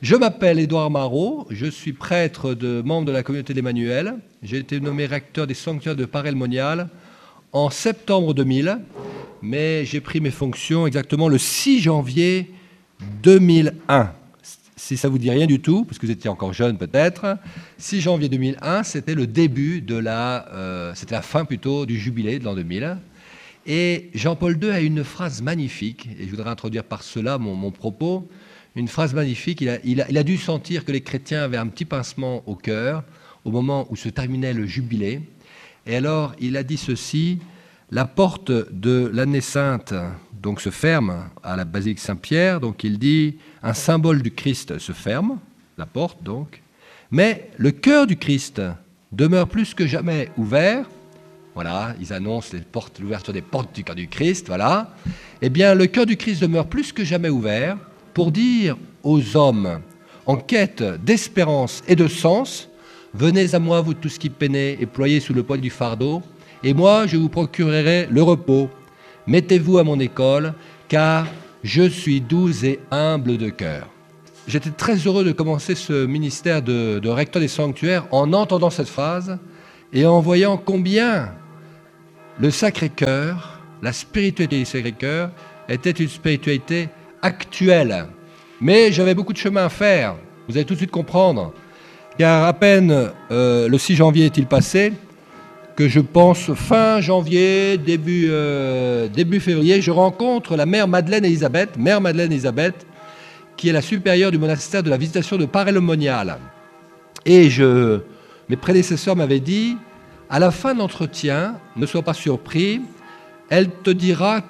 Je m'appelle Édouard Marot, je suis prêtre membre de la communauté d'Emmanuel. J'ai été nommé recteur des sanctuaires de Paray-le-Monial en septembre 2000, mais j'ai pris mes fonctions exactement le 6 janvier 2001. Si ça ne vous dit rien du tout, parce que vous étiez encore jeune peut-être, 6 janvier 2001, c'était le début c'était la fin plutôt du jubilé de l'an 2000. Et Jean-Paul II a une phrase magnifique, et je voudrais introduire par cela mon propos, une phrase magnifique. Il a dû sentir que les chrétiens avaient un petit pincement au cœur au moment où se terminait le jubilé. Et alors, il a dit ceci: la porte de l'année sainte donc se ferme à la basilique Saint-Pierre. Donc il dit, un symbole du Christ se ferme, la porte donc, mais le cœur du Christ demeure plus que jamais ouvert. Voilà, ils annoncent l'ouverture des portes du cœur du Christ, voilà. Eh bien, le cœur du Christ demeure plus que jamais ouvert pour dire aux hommes en quête d'espérance et de sens: venez à moi, vous tous qui peinez et ployez sous le poids du fardeau, et moi je vous procurerai le repos. Mettez-vous à mon école, car je suis doux et humble de cœur. J'étais très heureux de commencer ce ministère de recteur des sanctuaires en entendant cette phrase et en voyant combien le Sacré-Cœur, la spiritualité du Sacré-Cœur, était une spiritualité actuelle. Mais j'avais beaucoup de chemin à faire, vous allez tout de suite comprendre, car à peine le 6 janvier est-il passé, que je pense fin janvier, début février, je rencontre la mère Madeleine Elisabeth, qui est la supérieure du monastère de la Visitation de Paray-le-Monial. Et mes prédécesseurs m'avaient dit, à la fin de l'entretien, ne sois pas surpris, elle te dira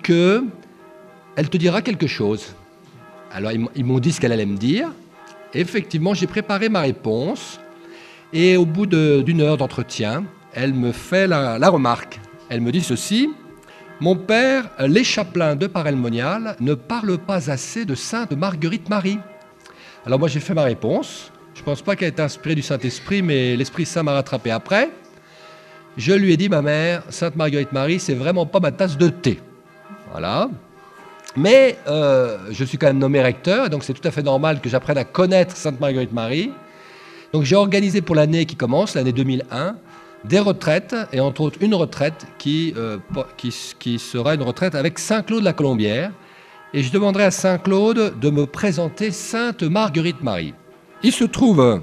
quelque chose. Alors ils m'ont dit ce qu'elle allait me dire. Et effectivement, j'ai préparé ma réponse. Et au bout d'une heure d'entretien, elle me fait la remarque. Elle me dit ceci: mon père, les chapelains de Paray-le-Monial ne parlent pas assez de Sainte Marguerite Marie. Alors moi j'ai fait ma réponse. Je ne pense pas qu'elle ait été inspirée du Saint-Esprit, mais l'Esprit Saint m'a rattrapé après. Je lui ai dit, ma mère, Sainte Marguerite Marie, c'est vraiment pas ma tasse de thé. Voilà. Mais je suis quand même nommé recteur, donc c'est tout à fait normal que j'apprenne à connaître Sainte Marguerite Marie. Donc j'ai organisé pour l'année qui commence, l'année 2001, des retraites, et entre autres une retraite qui sera une retraite avec Saint-Claude de la Colombière. Et je demanderai à Saint-Claude de me présenter Sainte Marguerite Marie. Il se trouve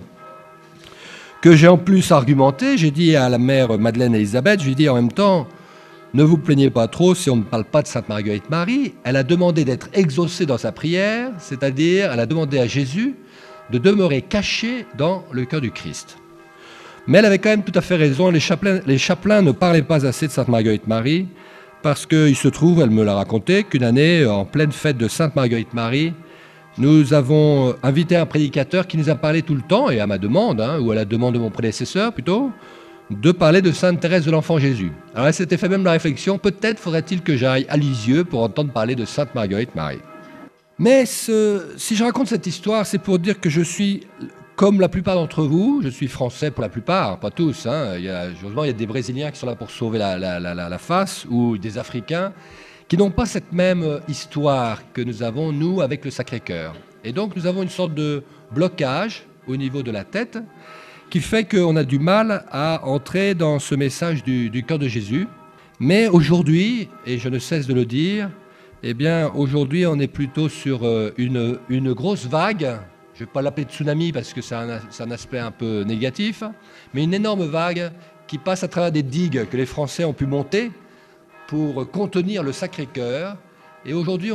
que j'ai en plus argumenté, j'ai dit à la mère Madeleine Elisabeth, je lui ai dit en même temps, ne vous plaignez pas trop si on ne parle pas de Sainte Marguerite Marie. Elle a demandé d'être exaucée dans sa prière, c'est-à-dire elle a demandé à Jésus de demeurer caché dans le cœur du Christ. Mais elle avait quand même tout à fait raison, les chapelains ne parlaient pas assez de Sainte Marguerite Marie, parce qu'il se trouve, elle me l'a raconté, qu'une année, en pleine fête de Sainte Marguerite Marie, nous avons invité un prédicateur qui nous a parlé tout le temps, et à ma demande, ou à la demande de mon prédécesseur plutôt, de parler de Sainte Thérèse de l'Enfant Jésus. Alors elle s'était fait même la réflexion, peut-être faudrait-il que j'aille à Lisieux pour entendre parler de Sainte Marguerite Marie. Mais si je raconte cette histoire, c'est pour dire que je suis, comme la plupart d'entre vous, je suis français pour la plupart, pas tous. Heureusement, il y a des Brésiliens qui sont là pour sauver la face, ou des Africains, qui n'ont pas cette même histoire que nous avons, nous, avec le Sacré-Cœur. Et donc, nous avons une sorte de blocage au niveau de la tête qui fait qu'on a du mal à entrer dans ce message du cœur de Jésus. Mais aujourd'hui, et je ne cesse de le dire, eh bien, aujourd'hui, on est plutôt sur une grosse vague. Je ne vais pas l'appeler tsunami parce que c'est un aspect un peu négatif, mais une énorme vague qui passe à travers des digues que les Français ont pu monter pour contenir le Sacré-Cœur. Et aujourd'hui,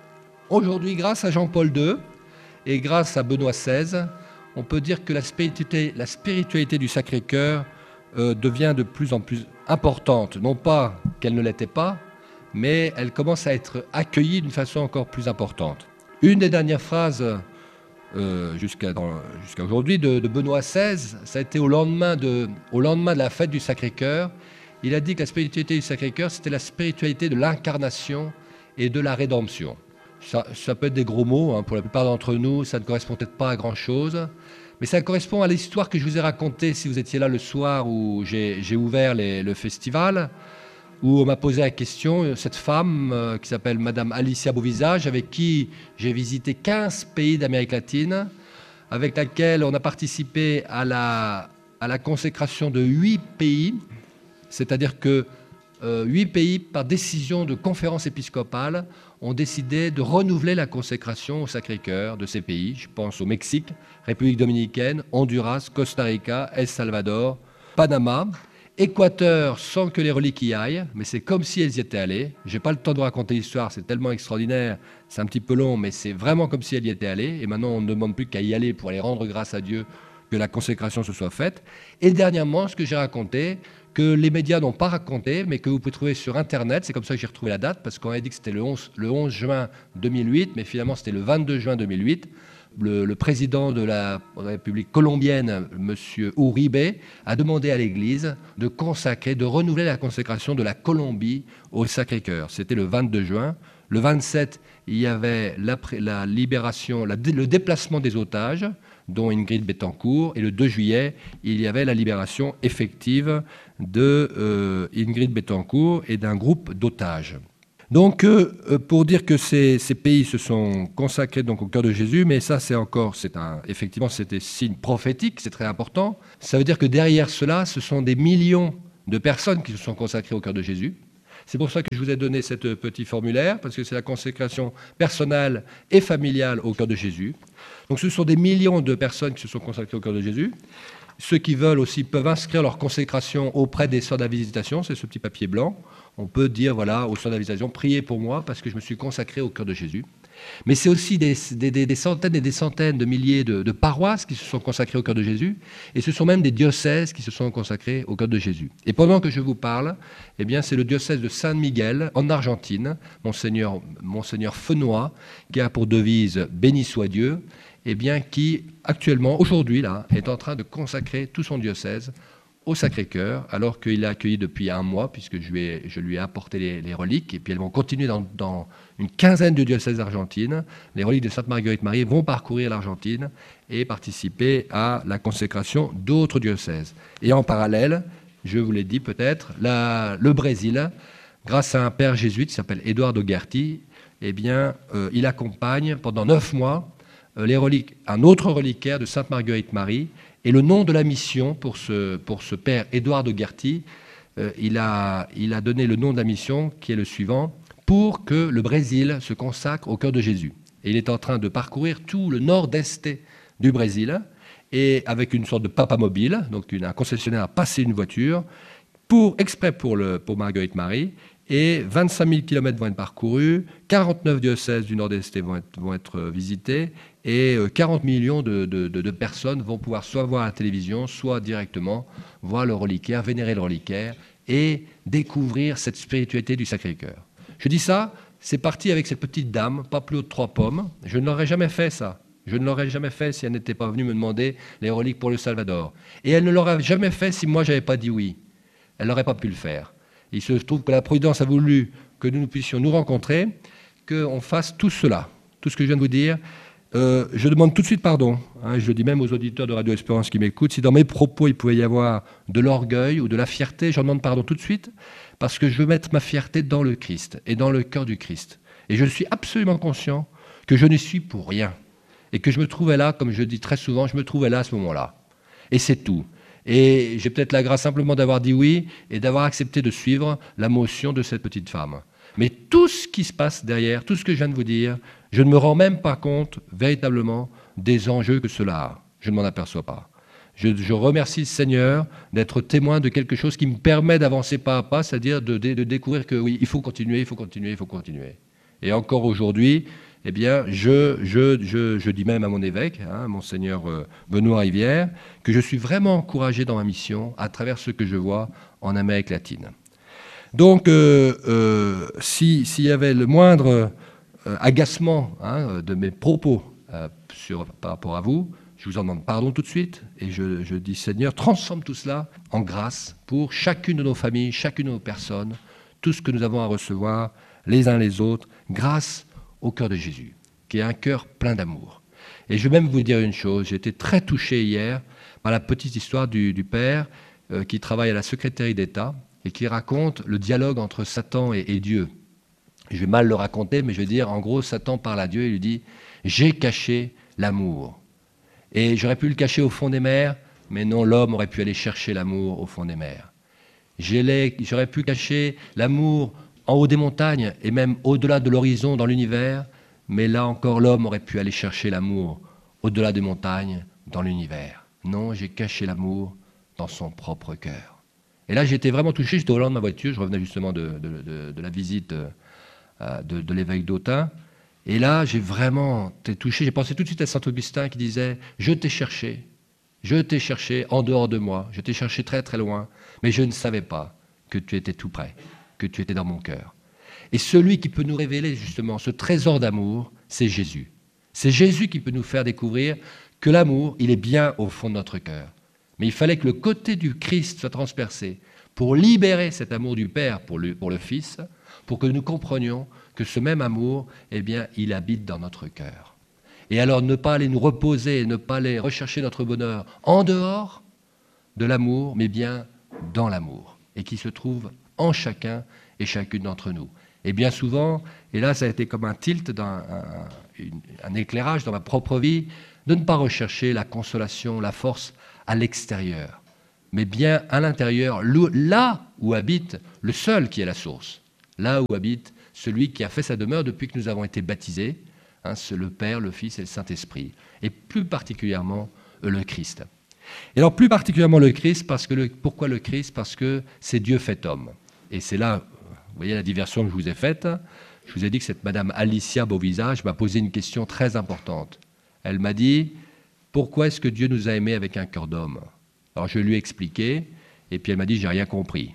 grâce à Jean-Paul II et grâce à Benoît XVI, on peut dire que la spiritualité du Sacré-Cœur devient de plus en plus importante. Non pas qu'elle ne l'était pas, mais elle commence à être accueillie d'une façon encore plus importante. Une des dernières phrases jusqu'à aujourd'hui de Benoît XVI, ça a été au lendemain de la fête du Sacré-Cœur. Il a dit que la spiritualité du Sacré-Cœur, c'était la spiritualité de l'incarnation et de la rédemption. Ça peut être des gros mots, pour la plupart d'entre nous, ça ne correspond peut-être pas à grand-chose, mais ça correspond à l'histoire que je vous ai racontée si vous étiez là le soir où j'ai ouvert le festival, où on m'a posé la question, cette femme qui s'appelle Madame Alicia Beauvisage, avec qui j'ai visité 15 pays d'Amérique latine, avec laquelle on a participé à la consécration de 8 pays, c'est-à-dire que 8 pays, par décision de conférence épiscopale, ont décidé de renouveler la consécration au Sacré-Cœur de ces pays. Je pense au Mexique, République dominicaine, Honduras, Costa Rica, El Salvador, Panama, Équateur, sans que les reliques y aillent, mais c'est comme si elles y étaient allées. Je n'ai pas le temps de raconter l'histoire, c'est tellement extraordinaire, c'est un petit peu long, mais c'est vraiment comme si elles y étaient allées. Et maintenant, on ne demande plus qu'à y aller pour aller rendre grâce à Dieu que la consécration se soit faite. Et dernièrement, ce que j'ai raconté, que les médias n'ont pas raconté, mais que vous pouvez trouver sur Internet, c'est comme ça que j'ai retrouvé la date, parce qu'on a dit que c'était le 11 juin 2008, mais finalement c'était le 22 juin 2008. Le président de la République colombienne, M. Uribe, a demandé à l'Église de consacrer, de renouveler la consécration de la Colombie au Sacré-Cœur. C'était le 22 juin. Le 27, il y avait la libération, le déplacement des otages, dont Ingrid Betancourt, et le 2 juillet, il y avait la libération effective de Ingrid Betancourt et d'un groupe d'otages. Donc, pour dire que ces pays se sont consacrés donc, au cœur de Jésus, mais ça, effectivement, c'est des signes prophétiques, c'est très important. Ça veut dire que derrière cela, ce sont des millions de personnes qui se sont consacrées au cœur de Jésus. C'est pour ça que je vous ai donné ce petit formulaire, parce que c'est la consécration personnelle et familiale au cœur de Jésus. Donc, ce sont des millions de personnes qui se sont consacrées au cœur de Jésus. Ceux qui veulent aussi peuvent inscrire leur consécration auprès des sœurs de la visitation, c'est ce petit papier blanc. On peut dire, voilà, aux sœurs de la visitation, priez pour moi parce que je me suis consacré au cœur de Jésus. Mais c'est aussi des centaines et des centaines de milliers de paroisses qui se sont consacrées au cœur de Jésus, et ce sont même des diocèses qui se sont consacrés au cœur de Jésus. Et pendant que je vous parle, eh bien, c'est le diocèse de San Miguel, en Argentine, Monseigneur Fenoy, qui a pour devise « Béni soit Dieu », eh bien, qui, actuellement, aujourd'hui, là, est en train de consacrer tout son diocèse au Sacré-Cœur, alors qu'il l'a accueilli depuis un mois, puisque je lui ai apporté les reliques, et puis elles vont continuer dans une quinzaine de diocèses argentines. Les reliques de Sainte Marguerite Marie vont parcourir l'Argentine et participer à la consécration d'autres diocèses. Et en parallèle, je vous l'ai dit peut-être, le Brésil, grâce à un père jésuite qui s'appelle Eduardo Gerti, eh bien, il accompagne pendant 9 mois les reliques, un autre reliquaire de Sainte Marguerite Marie. Et le nom de la mission pour ce père Eduardo Gerti, il a donné le nom de la mission qui est le suivant, pour que le Brésil se consacre au cœur de Jésus. Et il est en train de parcourir tout le nord-est du Brésil, et avec une sorte de papa mobile, donc un concessionnaire a passé une voiture, exprès pour Marguerite Marie, et 25 000 km vont être parcourus, 49 diocèses du nord-est vont être visités, et 40 millions de personnes vont pouvoir soit voir la télévision, soit directement voir le reliquaire, vénérer le reliquaire, et découvrir cette spiritualité du Sacré-Cœur. Je dis ça, c'est parti avec cette petite dame, pas plus haut de 3 pommes. Je ne l'aurais jamais fait, ça. Je ne l'aurais jamais fait si elle n'était pas venue me demander les reliques pour le Salvador. Et elle ne l'aurait jamais fait si moi, je n'avais pas dit oui. Elle n'aurait pas pu le faire. Il se trouve que la Providence a voulu que nous puissions nous rencontrer, qu'on fasse tout cela, tout ce que je viens de vous dire. Je demande tout de suite pardon, je le dis même aux auditeurs de Radio Espérance qui m'écoutent, si dans mes propos il pouvait y avoir de l'orgueil ou de la fierté, j'en demande pardon tout de suite, parce que je veux mettre ma fierté dans le Christ et dans le cœur du Christ. Et je suis absolument conscient que je n'y suis pour rien, et que je me trouvais là, comme je dis très souvent, je me trouvais là à ce moment-là. Et c'est tout. Et j'ai peut-être la grâce simplement d'avoir dit oui et d'avoir accepté de suivre la motion de cette petite femme. Mais tout ce qui se passe derrière, tout ce que je viens de vous dire, je ne me rends même pas compte véritablement des enjeux que cela a. Je ne m'en aperçois pas. Je remercie le Seigneur d'être témoin de quelque chose qui me permet d'avancer pas à pas, c'est-à-dire de découvrir que oui, il faut continuer, il faut continuer, il faut continuer. Et encore aujourd'hui, eh bien, je dis même à mon évêque, Monseigneur Benoît Rivière, que je suis vraiment encouragé dans ma mission à travers ce que je vois en Amérique latine. Donc, s'il y avait le moindre agacement de mes propos par rapport à vous, je vous en demande pardon tout de suite, et je dis, Seigneur, transforme tout cela en grâce pour chacune de nos familles, chacune de nos personnes, tout ce que nous avons à recevoir les uns les autres, grâce au cœur de Jésus, qui est un cœur plein d'amour. Et je vais même vous dire une chose, j'ai été très touché hier par la petite histoire du père qui travaille à la secrétaire d'État et qui raconte le dialogue entre Satan et Dieu. Je vais mal le raconter, mais je vais dire, en gros, Satan parle à Dieu et lui dit « J'ai caché l'amour ». Et j'aurais pu le cacher au fond des mers, mais non, l'homme aurait pu aller chercher l'amour au fond des mers. J'aurais pu cacher l'amour en haut des montagnes et même au-delà de l'horizon dans l'univers, mais là encore, l'homme aurait pu aller chercher l'amour au-delà des montagnes dans l'univers. Non, j'ai caché l'amour dans son propre cœur. Et là, j'étais vraiment touché, j'étais au volant de ma voiture, je revenais justement de la visite de l'évêque d'Autun. Et là, j'ai vraiment été touché. J'ai pensé tout de suite à saint Augustin qui disait « Je t'ai cherché en dehors de moi, je t'ai cherché très très loin, mais je ne savais pas que tu étais tout près, que tu étais dans mon cœur. » Et celui qui peut nous révéler justement ce trésor d'amour, c'est Jésus. C'est Jésus qui peut nous faire découvrir que l'amour, il est bien au fond de notre cœur. Mais il fallait que le côté du Christ soit transpercé pour libérer cet amour du Père pour le Fils, pour que nous comprenions que ce même amour, eh bien, il habite dans notre cœur. Et alors ne pas aller nous reposer, ne pas aller rechercher notre bonheur en dehors de l'amour, mais bien dans l'amour, et qui se trouve en chacun et chacune d'entre nous. Et bien souvent, et là ça a été comme un tilt, un éclairage dans ma propre vie, de ne pas rechercher la consolation, la force à l'extérieur, mais bien à l'intérieur, là où habite le seul qui est la source, là où habite celui qui a fait sa demeure depuis que nous avons été baptisés, c'est le Père, le Fils et le Saint-Esprit, et plus particulièrement le Christ. Et alors plus particulièrement le Christ, pourquoi le Christ ? Parce que c'est Dieu fait homme. Et c'est là, vous voyez la diversion que je vous ai faite, je vous ai dit que cette Madame Alicia Beauvisage m'a posé une question très importante. Elle m'a dit, pourquoi est-ce que Dieu nous a aimés avec un cœur d'homme ? Alors je lui ai expliqué, et puis elle m'a dit, j'ai rien compris.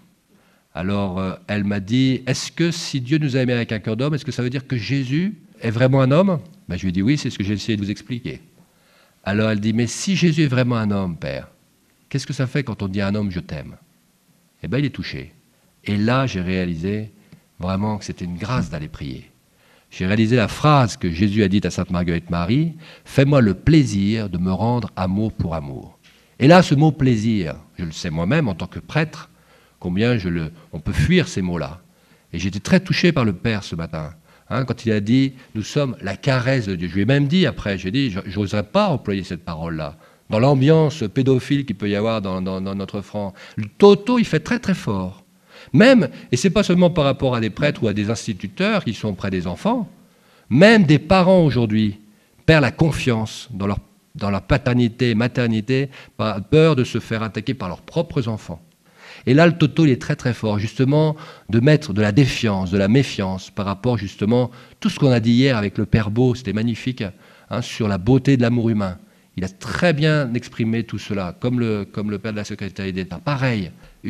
Alors elle m'a dit, est-ce que si Dieu nous a aimés avec un cœur d'homme, est-ce que ça veut dire que Jésus est vraiment un homme ? Je lui ai dit, oui, c'est ce que j'ai essayé de vous expliquer. Alors elle dit, mais si Jésus est vraiment un homme, Père, qu'est-ce que ça fait quand on dit à un homme, je t'aime ? Eh bien, il est touché. Et là, j'ai réalisé vraiment que c'était une grâce d'aller prier. J'ai réalisé la phrase que Jésus a dite à Sainte Marguerite Marie, « Fais-moi le plaisir de me rendre amour pour amour ». Et là, ce mot « plaisir », je le sais moi-même en tant que prêtre, combien on peut fuir ces mots-là. Et j'étais très touché par le Père ce matin, quand il a dit « Nous sommes la caresse de Dieu ». Je lui ai même dit après, j'ai dit « Je n'oserais pas employer cette parole-là ». Dans l'ambiance pédophile qu'il peut y avoir dans notre franc, le toto, il fait très très fort. Même, et ce n'est pas seulement par rapport à des prêtres ou à des instituteurs qui sont près des enfants, même des parents aujourd'hui perdent la confiance dans leur paternité et maternité par peur de se faire attaquer par leurs propres enfants. Et là, le toto, il est très très fort, justement, de mettre de la défiance, de la méfiance par rapport, justement, tout ce qu'on a dit hier avec le Père Beau, c'était magnifique, sur la beauté de l'amour humain. Il a très bien exprimé tout cela, comme le Père de la Secrétaire d'État. Pareil,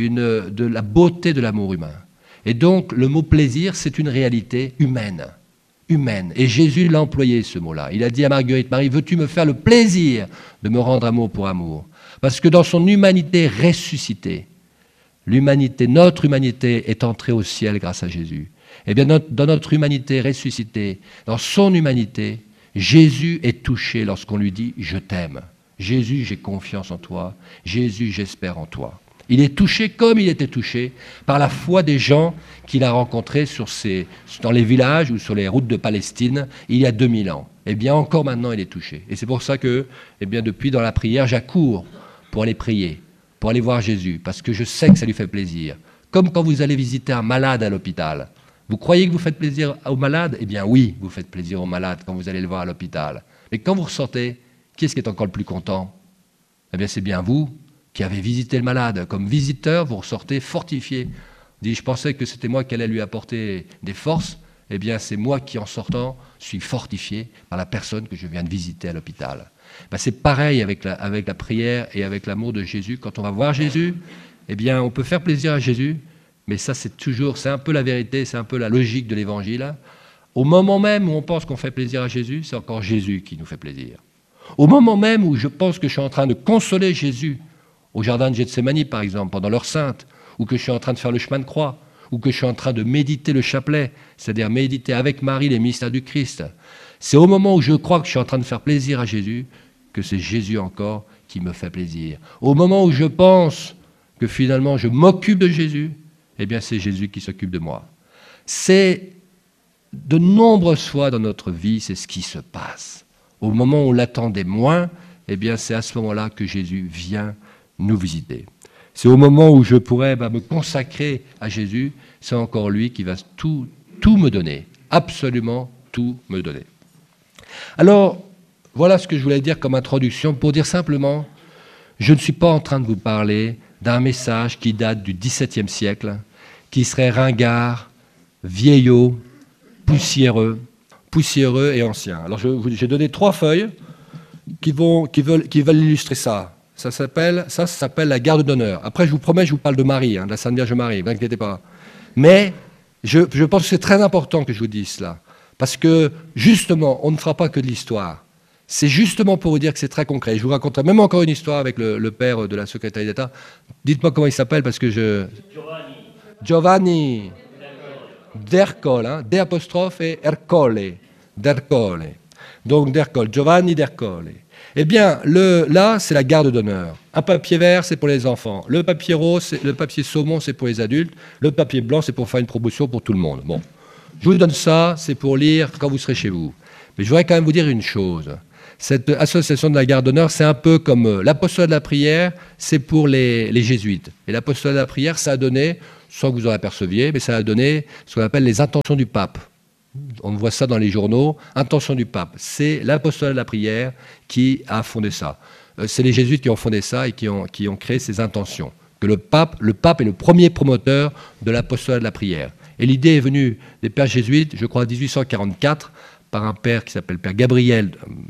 de la beauté de l'amour humain. Et donc, le mot plaisir, c'est une réalité humaine. Humaine. Et Jésus l'a employé, ce mot-là. Il a dit à Marguerite Marie, veux-tu me faire le plaisir de me rendre amour pour amour ? Parce que dans son humanité ressuscitée, notre humanité est entrée au ciel grâce à Jésus. Eh bien, dans notre humanité ressuscitée, dans son humanité, Jésus est touché lorsqu'on lui dit « Je t'aime ». Jésus, j'ai confiance en toi. Jésus, j'espère en toi. Il est touché comme il était touché par la foi des gens qu'il a rencontrés dans les villages ou sur les routes de Palestine il y a 2000 ans. Eh bien, encore maintenant, il est touché. Et c'est pour ça que, depuis dans la prière, j'accours pour aller prier, pour aller voir Jésus, parce que je sais que ça lui fait plaisir. Comme quand vous allez visiter un malade à l'hôpital. Vous croyez que vous faites plaisir aux malades ? Eh bien oui, vous faites plaisir aux malades quand vous allez le voir à l'hôpital. Mais quand vous ressortez, qui est-ce qui est encore le plus content ? Eh bien c'est bien vous qui avez visité le malade. Comme visiteur, vous ressortez fortifié. Vous dites, je pensais que c'était moi qui allais lui apporter des forces. Eh bien c'est moi qui, en sortant, suis fortifié par la personne que je viens de visiter à l'hôpital. C'est pareil avec la prière et avec l'amour de Jésus. Quand on va voir Jésus, eh bien on peut faire plaisir à Jésus. Mais ça, c'est un peu la vérité, c'est un peu la logique de l'Évangile. Au moment même où on pense qu'on fait plaisir à Jésus, c'est encore Jésus qui nous fait plaisir. Au moment même où je pense que je suis en train de consoler Jésus, au jardin de Gethsémani par exemple, pendant l'heure sainte, ou que je suis en train de faire le chemin de croix, ou que je suis en train de méditer le chapelet, c'est-à-dire méditer avec Marie les mystères du Christ, c'est au moment où je crois que je suis en train de faire plaisir à Jésus, que c'est Jésus encore qui me fait plaisir. Au moment où je pense que finalement je m'occupe de Jésus, eh bien c'est Jésus qui s'occupe de moi. C'est de nombreuses fois dans notre vie, c'est ce qui se passe. Au moment où on l'attendait moins, eh bien c'est à ce moment-là que Jésus vient nous visiter. C'est au moment où je pourrais me consacrer à Jésus, c'est encore lui qui va tout me donner, absolument tout me donner. Alors, voilà ce que je voulais dire comme introduction, pour dire simplement, je ne suis pas en train de vous parler d'un message qui date du XVIIe siècle, qui serait ringard, vieillot, poussiéreux et ancien. Alors, j'ai donné 3 feuilles qui veulent illustrer ça. Ça s'appelle la garde d'honneur. Après, je vous promets, je vous parle de Marie, de la Sainte Vierge Marie, ne vous inquiétez pas. Mais je pense que c'est très important que je vous dise cela. Parce que, justement, on ne fera pas que de l'histoire. C'est justement pour vous dire que c'est très concret. Je vous raconterai même encore une histoire avec le père de la secrétaire d'État. Dites-moi comment il s'appelle, parce que Giovanni d'Ercole, D' apostrophe et Ercole. D'Ercole. Donc d'Ercole, Giovanni d'Ercole. Eh bien, là, c'est la garde d'honneur. Un papier vert, c'est pour les enfants. Le papier rose, le papier saumon, c'est pour les adultes. Le papier blanc, c'est pour faire une promotion pour tout le monde. Bon, je vous donne ça, c'est pour lire quand vous serez chez vous. Mais je voudrais quand même vous dire une chose. Cette association de la garde d'honneur, c'est un peu comme l'apostolat de la prière, c'est pour les jésuites. Et l'apostolat de la prière, ça a donné, sans que vous en aperceviez, mais ça a donné ce qu'on appelle les intentions du pape. On voit ça dans les journaux, intention du pape. C'est l'apostolat de la prière qui a fondé ça. C'est les jésuites qui ont fondé ça et qui ont créé ces intentions. Que le pape est le premier promoteur de l'apostolat de la prière. Et l'idée est venue des pères jésuites, je crois en 1844, par un père qui s'appelle Père Gabriel.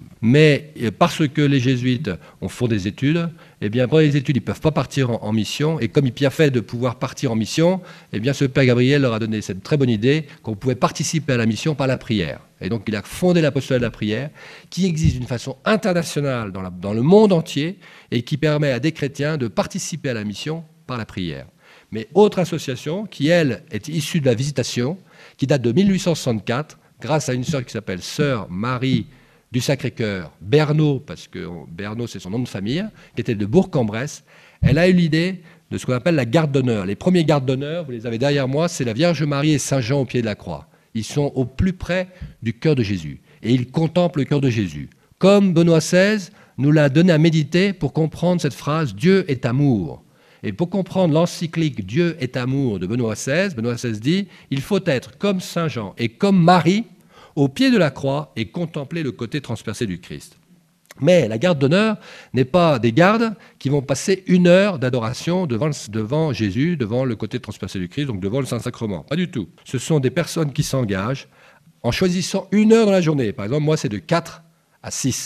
Mais parce que les jésuites ont fait des études, eh bien, pendant les études, ils ne peuvent pas partir en mission. Et comme il y a fait de pouvoir partir en mission, eh bien, ce Père Gabriel leur a donné cette très bonne idée qu'on pouvait participer à la mission par la prière. Et donc, il a fondé l'apostolat de la prière, qui existe d'une façon internationale dans le monde entier et qui permet à des chrétiens de participer à la mission par la prière. Mais autre association qui, elle, est issue de la Visitation, qui date de 1864, grâce à une sœur qui s'appelle Sœur Marie du Sacré-Cœur Bernot, parce que Bernot c'est son nom de famille, qui était de Bourg-en-Bresse. Elle a eu l'idée de ce qu'on appelle la garde d'honneur. Les premiers gardes d'honneur, vous les avez derrière moi, c'est la Vierge Marie et Saint Jean au pied de la croix. Ils sont au plus près du cœur de Jésus. Et ils contemplent le cœur de Jésus. Comme Benoît XVI nous l'a donné à méditer pour comprendre cette phrase « Dieu est amour ». Et pour comprendre l'encyclique « Dieu est amour » de Benoît XVI dit « Il faut être comme Saint Jean et comme Marie au pied de la croix et contempler le côté transpercé du Christ. » Mais la garde d'honneur n'est pas des gardes qui vont passer 1 heure d'adoration devant Jésus, devant le côté transpercé du Christ, donc devant le Saint-Sacrement. Pas du tout. Ce sont des personnes qui s'engagent en choisissant 1 heure dans la journée. Par exemple, moi, c'est de 4 à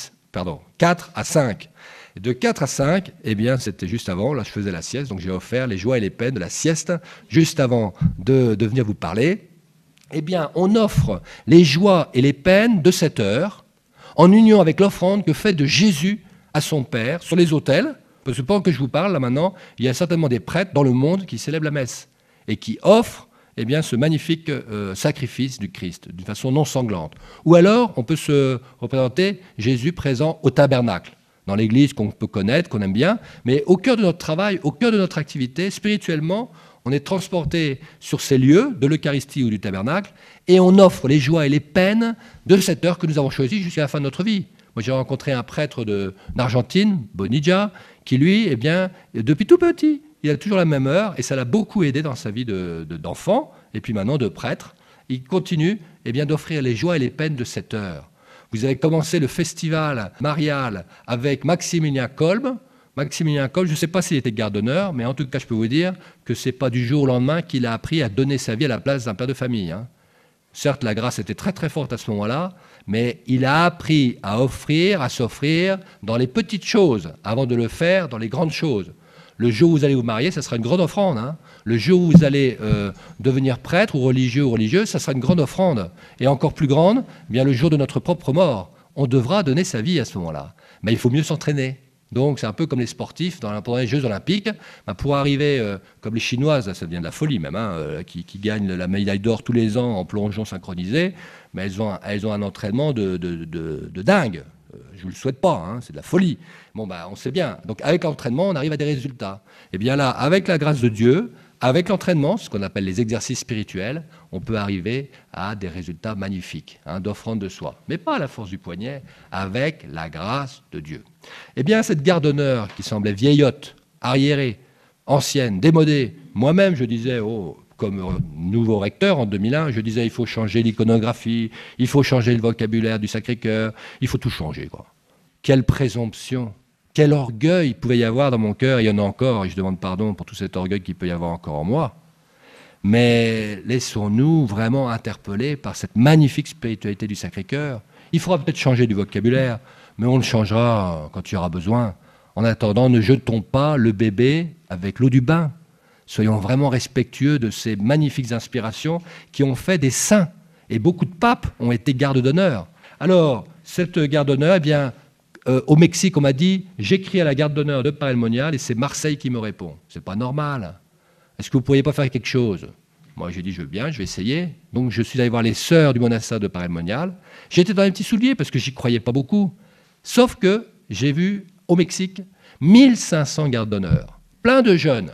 5. Et de 4 à 5, eh bien, c'était juste avant, là, je faisais la sieste, donc j'ai offert les joies et les peines de la sieste, juste avant de venir vous parler. Eh bien, on offre les joies et les peines de cette heure, en union avec l'offrande que fait de Jésus à son Père sur les autels, parce que pendant que je vous parle, là maintenant, il y a certainement des prêtres dans le monde qui célèbrent la messe et qui offrent eh bien, ce magnifique sacrifice du Christ, d'une façon non sanglante. Ou alors, on peut se représenter Jésus présent au tabernacle, dans l'église qu'on peut connaître, qu'on aime bien, mais au cœur de notre travail, au cœur de notre activité, spirituellement, on est transporté sur ces lieux de l'Eucharistie ou du tabernacle et on offre les joies et les peines de cette heure que nous avons choisie jusqu'à la fin de notre vie. Moi, j'ai rencontré un prêtre d'Argentine, Bonilla, qui lui, eh bien, depuis tout petit, il a toujours la même heure et ça l'a beaucoup aidé dans sa vie d'enfant et puis maintenant de prêtre. Il continue eh bien, d'offrir les joies et les peines de cette heure. Vous avez commencé le festival marial avec Maximilien Kolbe. Maximilien Kolbe, je ne sais pas s'il était garde d'honneur, mais en tout cas, je peux vous dire que ce n'est pas du jour au lendemain qu'il a appris à donner sa vie à la place d'un père de famille. Certes, la grâce était très très forte à ce moment-là, mais il a appris à offrir, à s'offrir dans les petites choses, avant de le faire dans les grandes choses. Le jour où vous allez vous marier, ça sera une grande offrande. Le jour où vous allez devenir prêtre ou religieuse, ça sera une grande offrande. Et encore plus grande, eh bien le jour de notre propre mort. On devra donner sa vie à ce moment-là. Mais il faut mieux s'entraîner. Donc c'est un peu comme les sportifs pendant les Jeux Olympiques. Pour arriver, comme les Chinoises, ça devient de la folie même, qui gagnent la médaille d'or tous les ans en plongeon synchronisé, mais elles ont un entraînement de dingue. Je ne vous le souhaite pas, c'est de la folie. Bon, on sait bien. Donc avec l'entraînement, on arrive à des résultats. Et bien là, avec la grâce de Dieu, avec l'entraînement, ce qu'on appelle les exercices spirituels, on peut arriver à des résultats magnifiques, d'offrande de soi. Mais pas à la force du poignet, avec la grâce de Dieu. Eh bien, cette garde d'honneur qui semblait vieillotte, arriérée, ancienne, démodée, moi-même je disais, comme nouveau recteur en 2001, je disais il faut changer l'iconographie, il faut changer le vocabulaire du Sacré-Cœur, il faut tout changer, quoi. Quelle présomption, quel orgueil il pouvait y avoir dans mon cœur, il y en a encore, et je demande pardon pour tout cet orgueil qu'il peut y avoir encore en moi. Mais laissons-nous vraiment interpeller par cette magnifique spiritualité du Sacré-Cœur. Il faudra peut-être changer du vocabulaire, mais on le changera quand il y aura besoin. En attendant, ne jetons pas le bébé avec l'eau du bain. Soyons vraiment respectueux de ces magnifiques inspirations qui ont fait des saints. Et beaucoup de papes ont été gardes d'honneur. Alors, cette garde d'honneur, eh bien, au Mexique, on m'a dit, j'écris à la garde d'honneur de Paray-le-Monial et c'est Marseille qui me répond. C'est pas normal. Est-ce que vous ne pourriez pas faire quelque chose? Moi, j'ai dit, je veux bien, je vais essayer. Donc, je suis allé voir les sœurs du monastère de Paray-le-Monial. J'étais dans un petit soulier parce que j'y croyais pas beaucoup. Sauf que j'ai vu au Mexique 1500 gardes d'honneur. Plein de jeunes.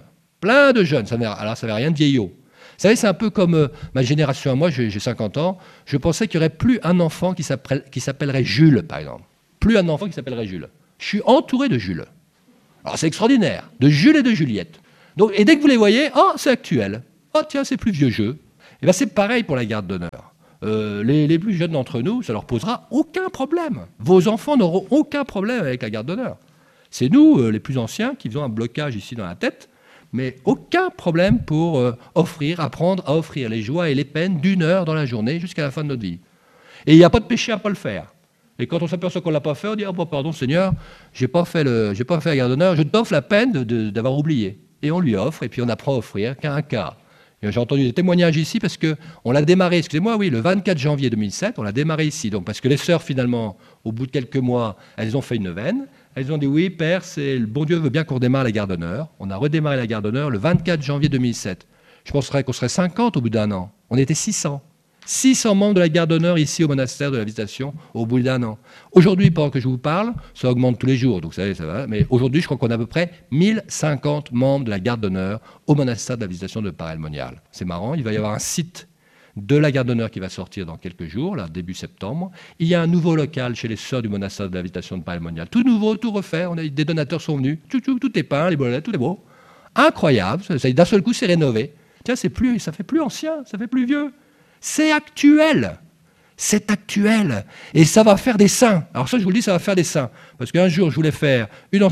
Alors, ça n'avait rien de vieillot. Vous savez, c'est un peu comme ma génération à moi, j'ai 50 ans. Je pensais qu'il n'y aurait plus un enfant qui s'appellerait Jules, par exemple. Plus un enfant qui s'appellerait Jules. Je suis entouré de Jules. Alors, c'est extraordinaire. De Jules et de Juliette. Donc, et dès que vous les voyez, c'est actuel. Tiens, c'est plus vieux jeu. Et bien, c'est pareil pour la garde d'honneur. Les plus jeunes d'entre nous, ça leur posera aucun problème. Vos enfants n'auront aucun problème avec la garde d'honneur. C'est nous, les plus anciens, qui faisons un blocage ici dans la tête, mais aucun problème pour apprendre à offrir les joies et les peines d'1 heure dans la journée jusqu'à la fin de notre vie. Et il n'y a pas de péché à ne pas le faire. Et quand on s'aperçoit qu'on ne l'a pas fait, on dit pardon Seigneur, j'ai pas fait la garde d'honneur, je t'offre la peine d'avoir oublié. Et on lui offre, et puis on apprend à offrir qu'à un cas. J'ai entendu des témoignages ici parce qu'on l'a démarré, le 24 janvier 2007, on l'a démarré ici. Donc, parce que les sœurs, finalement, au bout de quelques mois, elles ont fait une neuvaine. Elles ont dit oui, Père, le bon Dieu veut bien qu'on redémarre la garde d'honneur. On a redémarré la garde d'honneur le 24 janvier 2007. Je penserais qu'on serait 50 au bout d'1 an. On était 600. 600 membres de la garde d'honneur ici au monastère de la Visitation au bout d'1 an. Aujourd'hui, pendant que je vous parle, ça augmente tous les jours, donc vous savez, ça va. Mais aujourd'hui, je crois qu'on a à peu près 1050 membres de la garde d'honneur au monastère de la Visitation de Paray-le-Monial. C'est marrant, il va y avoir un site de la garde d'honneur qui va sortir dans quelques jours, là, début septembre. Il y a un nouveau local chez les sœurs du monastère de la Visitation de Paray-le-Monial. Tout nouveau, tout refait. Des donateurs sont venus. Tout est peint, les bolets, tout est beau. Incroyable. D'un seul coup, c'est rénové. Tiens, ça fait plus ancien, ça fait plus vieux. C'est actuel. C'est actuel. Et ça va faire des saints. Alors ça, je vous le dis, ça va faire des saints. Parce qu'un jour, je voulais faire une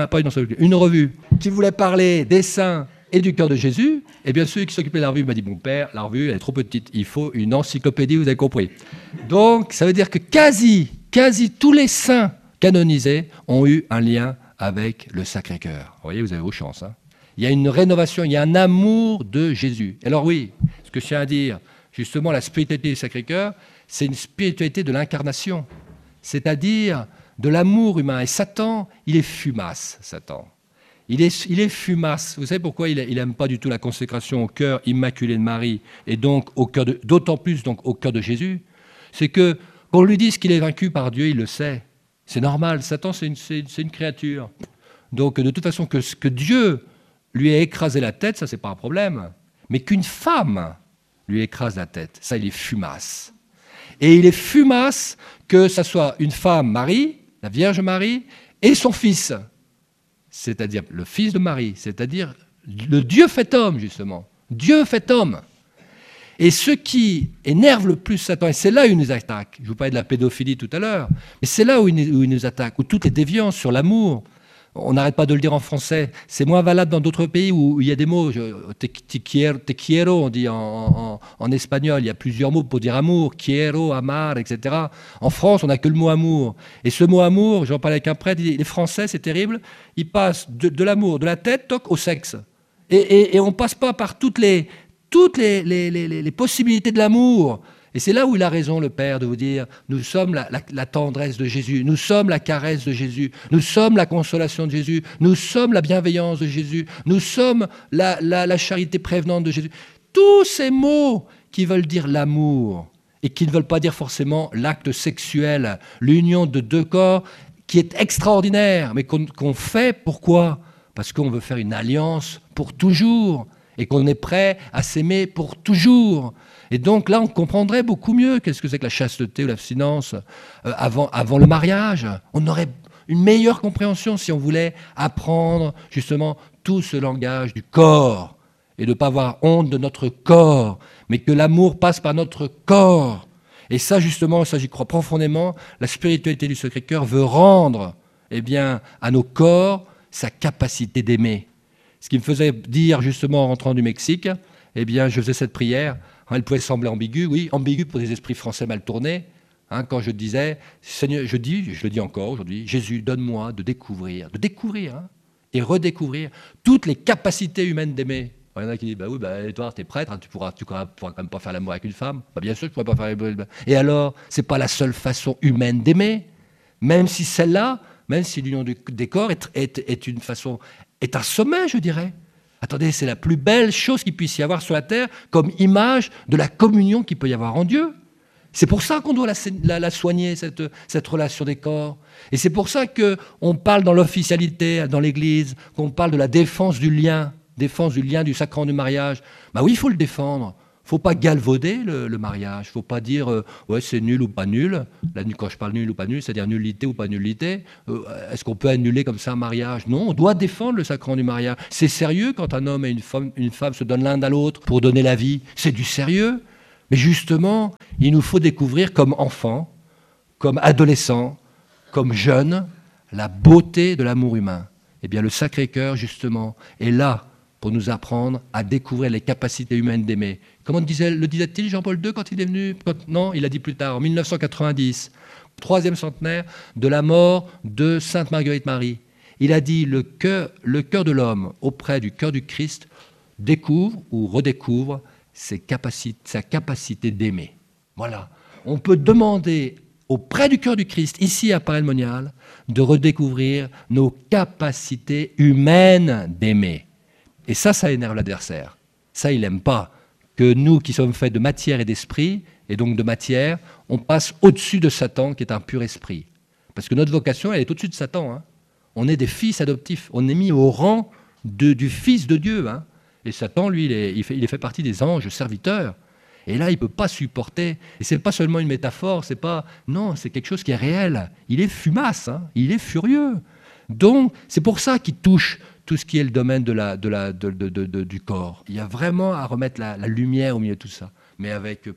revue qui voulait parler des saints et du cœur de Jésus. Et bien, celui qui s'occupait de la revue m'a dit, mon père, la revue, elle est trop petite. Il faut une encyclopédie, vous avez compris. Donc, ça veut dire que quasi tous les saints canonisés ont eu un lien avec le Sacré-Cœur. Vous voyez, vous avez vos chances. Il y a une rénovation, il y a un amour de Jésus. Alors oui, ce que je tiens à dire, justement, la spiritualité du Sacré-Cœur, c'est une spiritualité de l'incarnation, c'est-à-dire de l'amour humain. Et Satan, il est fumasse, Satan. Il est fumasse. Vous savez pourquoi il n'aime pas du tout la consécration au cœur immaculé de Marie, et donc d'autant plus donc, au cœur de Jésus? C'est que qu'on lui dise qu'il est vaincu par Dieu, il le sait. C'est normal, Satan, c'est une créature. Donc, de toute façon, que Dieu lui ait écrasé la tête, ça, c'est pas un problème. Mais qu'une femme lui écrase la tête, ça, il est fumasse. Et il est fumasse que ça soit une femme, Marie, la Vierge Marie, et son fils, c'est-à-dire le fils de Marie, c'est-à-dire le Dieu fait homme, justement. Dieu fait homme. Et ce qui énerve le plus Satan, et c'est là où il nous attaque, je vous parlais de la pédophilie tout à l'heure, mais c'est là où il nous attaque, où toutes les déviances sur l'amour, on n'arrête pas de le dire en français, c'est moins valable dans d'autres pays où il y a des mots, te quiero, on dit en espagnol, il y a plusieurs mots pour dire amour, quiero, amar, etc. En France, on n'a que le mot amour. Et ce mot amour, j'en parlais avec un prêtre, les Français, c'est terrible, ils passent de l'amour, de la tête, toc, au sexe. Et on ne passe pas par toutes les possibilités de l'amour. Et c'est là où il a raison, le Père, de vous dire, nous sommes la tendresse de Jésus, nous sommes la caresse de Jésus, nous sommes la consolation de Jésus, nous sommes la bienveillance de Jésus, nous sommes la charité prévenante de Jésus. Tous ces mots qui veulent dire l'amour et qui ne veulent pas dire forcément l'acte sexuel, l'union de deux corps qui est extraordinaire, mais qu'on fait pourquoi? Parce qu'on veut faire une alliance pour toujours. et qu'on est prêt à s'aimer pour toujours. Et donc là, on comprendrait beaucoup mieux qu'est-ce que c'est que la chasteté ou l'abstinence avant le mariage. On aurait une meilleure compréhension si on voulait apprendre justement tout ce langage du corps et de ne pas avoir honte de notre corps, mais que l'amour passe par notre corps. Et ça, justement, ça j'y crois profondément, la spiritualité du Sacré-Cœur veut rendre à nos corps sa capacité d'aimer. Ce qui me faisait dire, justement, en rentrant du Mexique, je faisais cette prière. Elle pouvait sembler ambiguë, oui, ambiguë pour des esprits français mal tournés. Quand je disais, Seigneur, je le dis encore aujourd'hui, Jésus, donne-moi de découvrir, et redécouvrir toutes les capacités humaines d'aimer. Il y en a qui disent, oui, Edouard, t'es prêtre, tu pourras quand même pas faire l'amour avec une femme. Bien sûr, je pourrais pas faire l'amour. Et alors, c'est pas la seule façon humaine d'aimer, même si celle-là, même si l'union des corps est une façon, est un sommet, je dirais. Attendez, c'est la plus belle chose qu'il puisse y avoir sur la terre comme image de la communion qu'il peut y avoir en Dieu. C'est pour ça qu'on doit la soigner, cette relation des corps. Et c'est pour ça qu'on parle dans l'officialité, dans l'Église, qu'on parle de la défense du lien du sacrement du mariage. Oui, il faut le défendre. Il ne faut pas galvauder le mariage. Il ne faut pas dire ouais, c'est nul ou pas nul. Quand je parle nul ou pas nul, c'est-à-dire nullité ou pas nullité. Est-ce qu'on peut annuler comme ça un mariage? Non, on doit défendre le sacrement du mariage. C'est sérieux quand un homme et une femme se donnent l'un à l'autre pour donner la vie. C'est du sérieux. Mais justement, il nous faut découvrir comme enfants, comme adolescents, comme jeunes, la beauté de l'amour humain. Le Sacré-Cœur, justement, est là pour nous apprendre à découvrir les capacités humaines d'aimer. Comment le disait-il Jean-Paul II quand il est venu? Non, il a dit plus tard, en 1990, 3e centenaire de la mort de Sainte Marguerite Marie. Il a dit le cœur de l'homme auprès du cœur du Christ découvre ou redécouvre sa capacité d'aimer. Voilà. On peut demander auprès du cœur du Christ, ici à Paray-le-Monial, de redécouvrir nos capacités humaines d'aimer. Et ça énerve l'adversaire. Ça, il n'aime pas que nous, qui sommes faits de matière et d'esprit, et donc de matière, on passe au-dessus de Satan, qui est un pur esprit. Parce que notre vocation, elle est au-dessus de Satan. Hein. On est des fils adoptifs. On est mis au rang du Fils de Dieu. Hein. Et Satan, lui, il fait partie des anges serviteurs. Et là, il ne peut pas supporter. Et ce n'est pas seulement une métaphore, non, c'est quelque chose qui est réel. Il est fumace, hein. Il est furieux. Donc, c'est pour ça qu'il touche tout ce qui est le domaine du corps. Il y a vraiment à remettre la lumière au milieu de tout ça, mais avec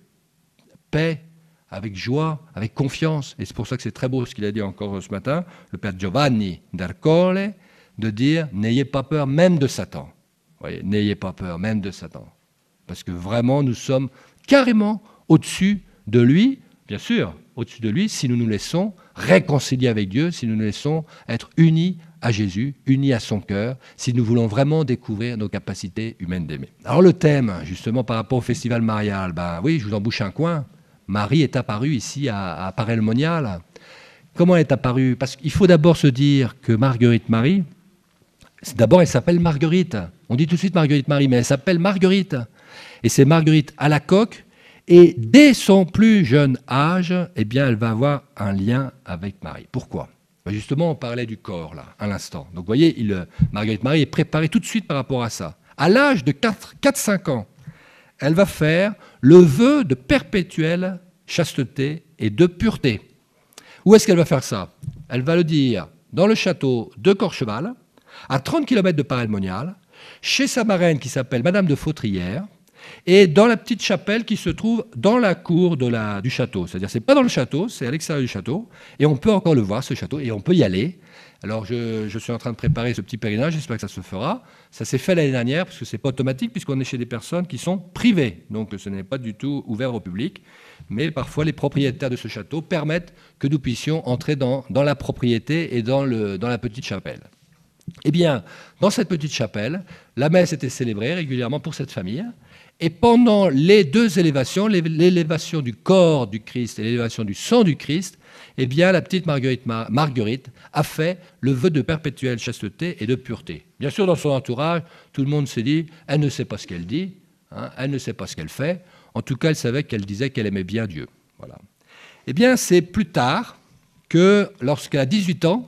paix, avec joie, avec confiance. Et c'est pour ça que c'est très beau ce qu'il a dit encore ce matin, le Père Giovanni d'Arcole, de dire « N'ayez pas peur même de Satan ». Voyez, n'ayez pas peur même de Satan. Parce que vraiment, nous sommes carrément au-dessus de lui, bien sûr, au-dessus de lui, si nous nous laissons réconcilier avec Dieu, si nous nous laissons être unis à Jésus, unis à son cœur, si nous voulons vraiment découvrir nos capacités humaines d'aimer. Alors le thème, justement, par rapport au festival marial, oui, je vous en bouche un coin. Marie est apparue ici à Paray-le-Monial. Comment elle est apparue? Parce qu'il faut d'abord se dire que Marguerite Marie, d'abord elle s'appelle Marguerite. On dit tout de suite Marguerite Marie, mais elle s'appelle Marguerite. Et c'est Marguerite Alacoque. Et dès son plus jeune âge, elle va avoir un lien avec Marie. Pourquoi? Justement, on parlait du corps, là, à l'instant. Donc, vous voyez, Marguerite Marie est préparée tout de suite par rapport à ça. À l'âge de 4-5 ans, elle va faire le vœu de perpétuelle chasteté et de pureté. Où est-ce qu'elle va faire ça? Elle va le dire dans le château de Corcheval, à 30 km de Paray-le-Monial, chez sa marraine qui s'appelle Madame de Fautrière, et dans la petite chapelle qui se trouve dans la cour du château. C'est-à-dire, c'est pas dans le château, c'est à l'extérieur du château, et on peut encore le voir, ce château, et on peut y aller. Alors, je suis en train de préparer ce petit pèlerinage, j'espère que ça se fera. Ça s'est fait l'année dernière, parce que c'est pas automatique, puisqu'on est chez des personnes qui sont privées, donc ce n'est pas du tout ouvert au public, mais parfois les propriétaires de ce château permettent que nous puissions entrer dans la propriété et dans la petite chapelle. Eh bien, dans cette petite chapelle, la messe était célébrée régulièrement pour cette famille. Et pendant les deux élévations, l'élévation du corps du Christ et l'élévation du sang du Christ, la petite Marguerite a fait le vœu de perpétuelle chasteté et de pureté. Bien sûr, dans son entourage, tout le monde s'est dit, elle ne sait pas ce qu'elle dit, hein, elle ne sait pas ce qu'elle fait. En tout cas, elle savait qu'elle disait qu'elle aimait bien Dieu. Voilà. C'est plus tard que, lorsqu'elle a 18 ans,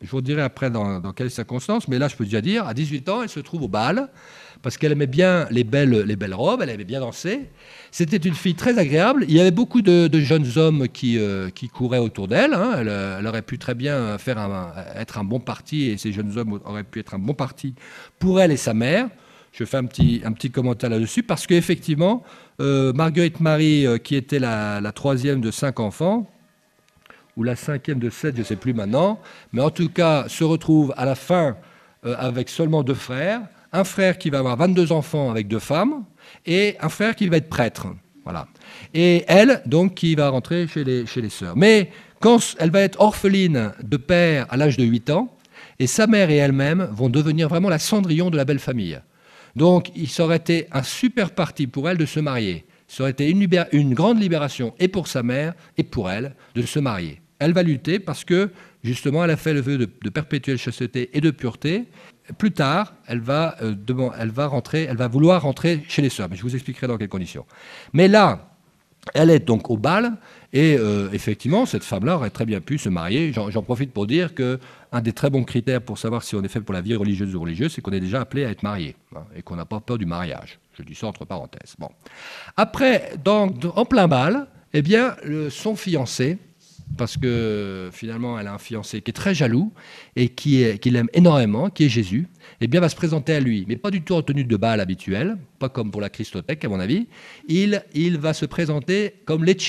Je vous dirai après dans quelles circonstances, mais là, je peux déjà dire, à 18 ans, elle se trouve au bal, parce qu'elle aimait bien les belles robes, elle aimait bien danser. C'était une fille très agréable. Il y avait beaucoup de jeunes hommes qui couraient autour d'elle. Hein. Elle aurait pu très bien être un bon parti, et ces jeunes hommes auraient pu être un bon parti pour elle et sa mère. Je fais un petit commentaire là-dessus, parce qu'effectivement, Marguerite Marie, qui était la troisième de 5 enfants, ou la cinquième de 7, je ne sais plus maintenant, mais en tout cas se retrouve à la fin avec seulement 2 frères, un frère qui va avoir 22 enfants avec 2 femmes, et un frère qui va être prêtre. Voilà. Et elle, donc, qui va rentrer chez les sœurs. Mais quand elle va être orpheline de père à l'âge de 8 ans, et sa mère et elle-même vont devenir vraiment la Cendrillon de la belle famille. Donc, ça aurait été un super parti pour elle de se marier. Ça aurait été une grande libération, et pour sa mère, et pour elle, de se marier. Elle va lutter parce que, justement, elle a fait le vœu de perpétuelle chasteté et de pureté. Plus tard, elle va vouloir rentrer chez les sœurs. Mais je vous expliquerai dans quelles conditions. Mais là, elle est donc au bal, et effectivement, cette femme-là aurait très bien pu se marier. J'en profite pour dire qu'un des très bons critères pour savoir si on est fait pour la vie religieuse ou religieuse, c'est qu'on est déjà appelé à être marié, hein, et qu'on n'a pas peur du mariage. Je dis ça entre parenthèses. Bon. Après, en plein bal, eh bien, son fiancé, parce que finalement elle a un fiancé qui est très jaloux et qui l'aime énormément, qui est Jésus, eh bien va se présenter à lui, mais pas du tout en tenue de bal habituelle, pas comme pour la Christothèque à mon avis. Il va se présenter comme Lecce